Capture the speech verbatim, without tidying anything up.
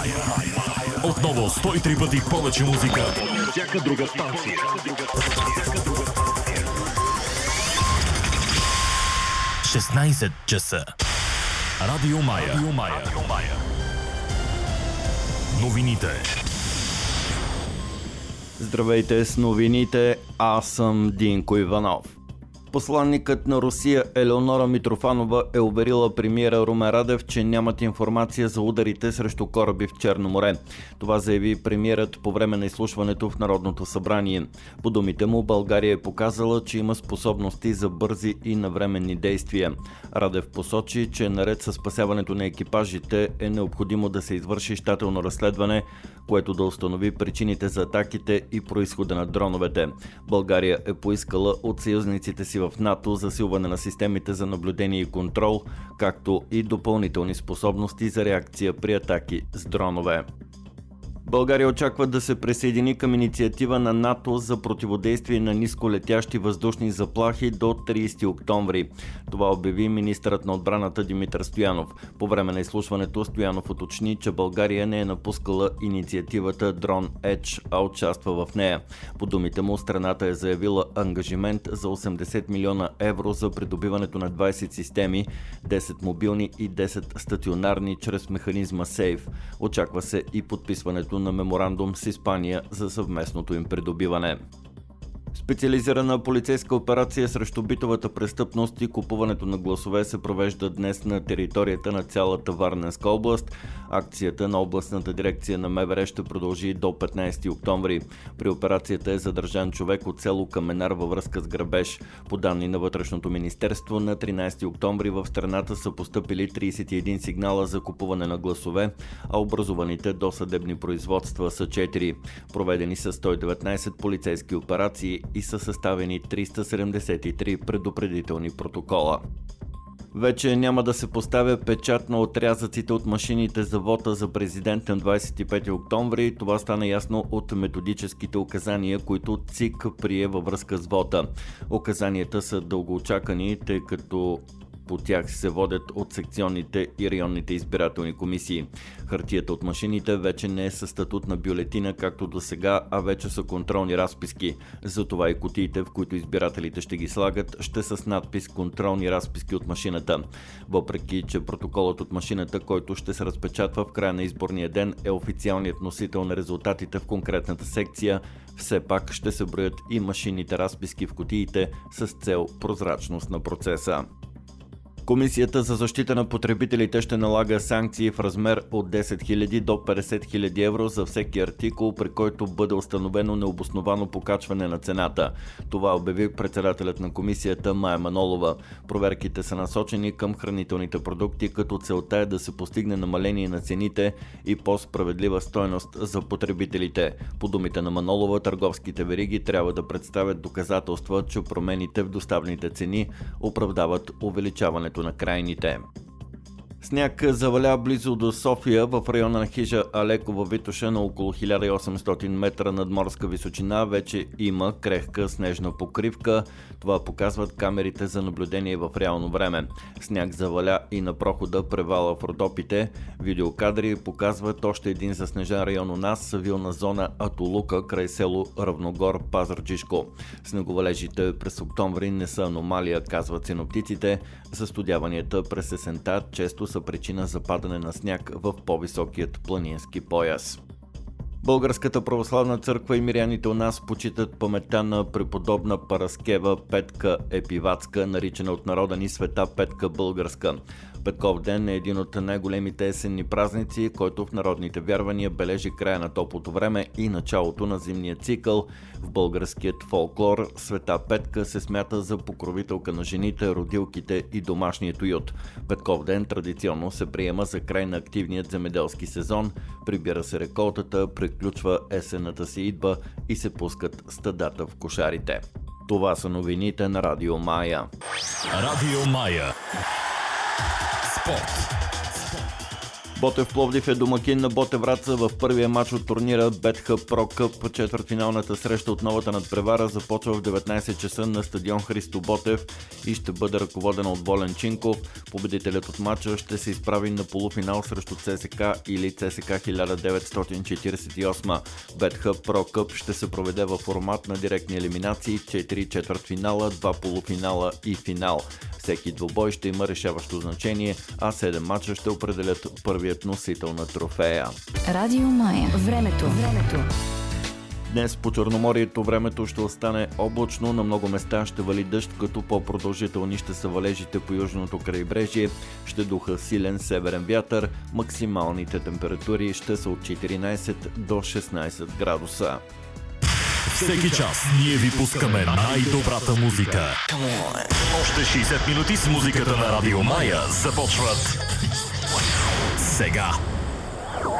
Отново сто и три пъти повече музика. Всяка друга станция. шестнайсет часа. Радио Мая. Радио Мая. Новините. Здравейте с новините, аз съм Динко Иванов. Посланникът на Русия Елеонора Митрофанова е уверила премиера Румен Радев, че нямат информация за ударите срещу кораби в Черно море. Това заяви премиерът по време на изслушването в Народното събрание. По думите му, България е показала, че има способности за бързи и навременни действия. Радев посочи, че наред със спасяването на екипажите е необходимо да се извърши щателно разследване, което да установи причините за атаките и произхода на дроновете. България е поискала от съюзниците си в НАТО засилване на системите за наблюдение и контрол, както и допълнителни способности за реакция при атаки с дронове. България очаква да се присъедини към инициатива на НАТО за противодействие на нисколетящи въздушни заплахи до трийсети октомври. Това обяви министърът на отбраната Димитър Стоянов. По време на изслушването Стоянов уточни, че България не е напускала инициативата Drone Edge, а участва в нея. По думите му, страната е заявила ангажимент за осемдесет милиона евро за придобиването на двайсет системи, десет мобилни и десет стационарни чрез механизма Сейф. Очаква се и подписването на меморандум с Испания за съвместното им придобиване. Специализирана полицейска операция срещу битовата престъпност и купуването на гласове се провежда днес на територията на цялата Варненска област. Акцията на областната дирекция на МВР ще продължи до петнайсети октомври. При операцията е задържан човек от село Каменар във връзка с грабеж. По данни на Вътрешното министерство, на тринайсети октомври в страната са постъпили трийсет и един сигнала за купуване на гласове, а образуваните досъдебни производства са четири. Проведени са сто и деветнайсет полицейски операции и са съставени триста седемдесет и три предупредителни протокола. Вече няма да се поставя печат на отрязъците от машините за вота за президент на двайсет и пети октомври. Това стана ясно от методическите указания, които ЦИК прие във връзка с вота. Указанията са дългоочакани, тъй като по тях се водят от секционните и районните избирателни комисии. Хартията от машините вече не е със статут на бюлетина, както до сега, а вече са контролни разписки. Затова и кутиите, в които избирателите ще ги слагат, ще са с надпис "Контролни разписки от машината". Въпреки че протоколът от машината, който ще се разпечатва в края на изборния ден, е официалният носител на резултатите в конкретната секция, все пак ще се броят и машинните разписки в кутиите с цел прозрачност на процеса. Комисията за защита на потребителите ще налага санкции в размер от десет хиляди до петдесет хиляди евро за всеки артикул, при който бъде установено необосновано покачване на цената. Това обяви председателят на комисията Мая Манолова. Проверките са насочени към хранителните продукти, като целта е да се постигне намаление на цените и по-справедлива стойност за потребителите. По думите на Манолова, търговските вериги трябва да представят доказателства, че промените в доставните цени оправдават увеличаването на крайните. Сняг заваля близо до София в района на хижа Алекова Витоша на около хиляда и осемстотин метра надморска височина. Вече има крехка снежна покривка. Това показват камерите за наблюдение в реално време. Сняг заваля и на прохода превала в Родопите. Видеокадри показват още един заснежен район у нас, вилна зона Атолука край село Равногор, Пазарджишко. Снеговалежите през октомври не са аномалия, казват синоптиците. Застудяванията през есента често са причина за падане на сняг в по-високият планински пояс. Българската православна църква и миряните у нас почитат паметта на преподобна Параскева Петка Епиватска, наричана от народа ни Света Петка Българска. Петков ден е един от най-големите есенни празници, който в народните вярвания бележи края на топлото време и началото на зимния цикъл. В българският фолклор Света Петка се смята за покровителка на жените, родилките и домашният уют. Петков ден традиционно се приема за край на активният земеделски сезон, прибира се реколтата, приключва есенната си идба и се пускат стадата в кошарите. Това са новините на Радио Мая. Радио Мая. Спорт. Ботев Пловдив е домакин на Ботев Враца в първия матч от турнира BetHub Pro Cup. Четвъртфиналната среща от новата надпревара започва в деветнайсет часа на стадион Христо Ботев и ще бъде ръководена от Волен Чинков. Победителят от матча ще се изправи на полуфинал срещу ЦСКА или ЦСКА хиляда деветстотин четирийсет и осма. BetHub Pro Cup ще се проведе във формат на директни елиминации, четири четвъртфинала, два полуфинала и финал. Всеки двубой ще има решаващо значение, а седем мача ще определят първият носител на трофея. Радио Мая. Времето. Времето. Днес по Черноморието времето ще остане облачно, на много места ще вали дъжд, като по-продължителни ще са валежите по южното крайбрежие, ще духа силен северен вятър, максималните температури ще са от четиринайсет до шестнайсет градуса. Всеки час ние ви пускаме най-добрата музика. Още шейсет минути с музиката на Радио Мая започват сега.